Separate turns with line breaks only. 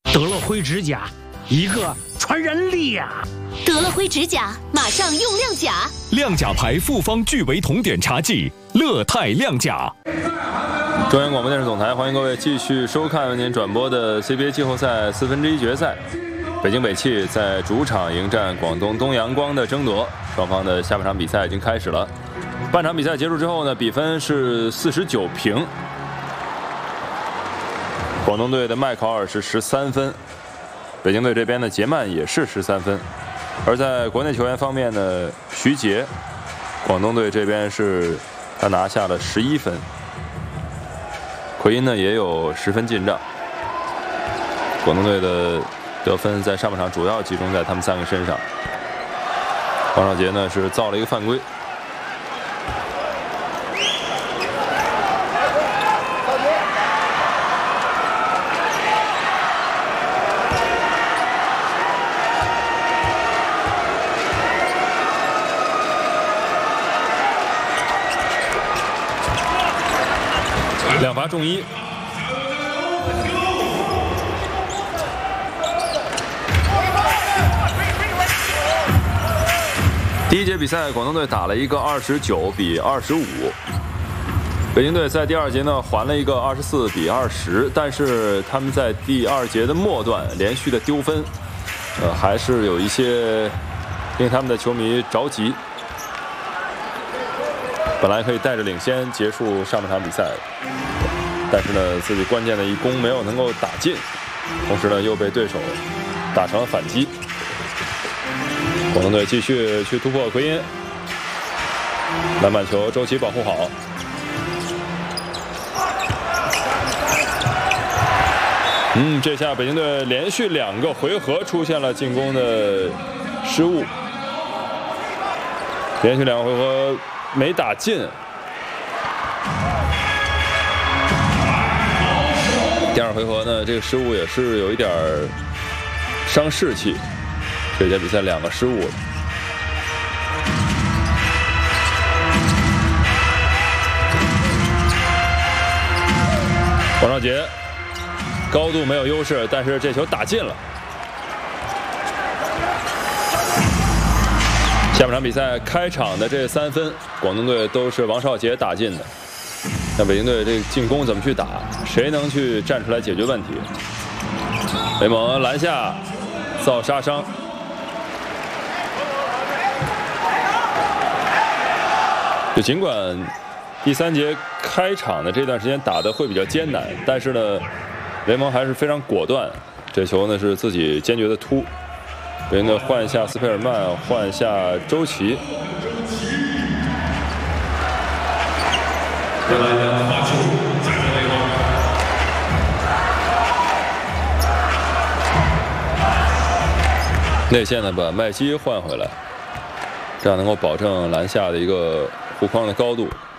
得了灰指甲，一个传人力呀！
得了灰指甲，马上用亮甲。
亮甲牌复方聚维酮碘茶剂，乐泰亮甲。
中央广播电视总台，欢迎各位继续收看为您转播的 CBA 季后赛1/4决赛。北京北汽在主场迎战广东东阳光的争夺，双方的下半场比赛已经开始了。半场比赛结束之后呢，比分是49平。广东队的麦考尔是13分，北京队这边的杰曼也是13分。而在国内球员方面呢，徐杰，广东队这边是他拿下了11分，奎因呢也有10分进账。广东队的得分在上半场主要集中在他们3个身上。黄少杰呢是造了一个犯规。2罚中1。第一节比赛，广东队打了一个29比25，北京队在第2节呢还了一个24比20，但是他们在第2节的末段连续的丢分，还是有一些令他们的球迷着急。本来可以带着领先结束上半场比赛，但是呢自己关键的一攻没有能够打进，同时呢又被对手打成了反击。广东队继续去突破奎因，篮板球周琦保护好。这下北京队连续2个回合出现了进攻的失误，连续2个回合没打进。第2回合呢，这个失误也是有一点伤士气。这节比赛2个失误。黄少杰高度没有优势，但是这球打进了。下半场比赛开场的这3分，广东队都是王少杰打进的。那北京队这进攻怎么去打？谁能去站出来解决问题？雷蒙篮下造杀伤。就尽管第3节开场的这段时间打得会比较艰难，但是呢，雷蒙还是非常果断。这球呢是自己坚决的突，北京队换下斯佩尔曼，换下周琦。内线呢把麦基换回来，这样能够保证篮下的一个护框的高度。